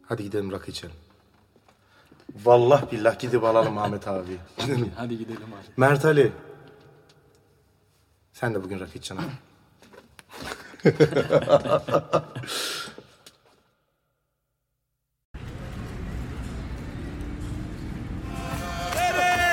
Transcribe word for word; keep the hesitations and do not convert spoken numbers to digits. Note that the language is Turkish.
Hadi gidelim rakı içelim. Vallahi billah gidip alalım Ahmet abi. Hadi, hadi gidelim abi. Mert Ali. Sen de bugün rakı içeceksin abi.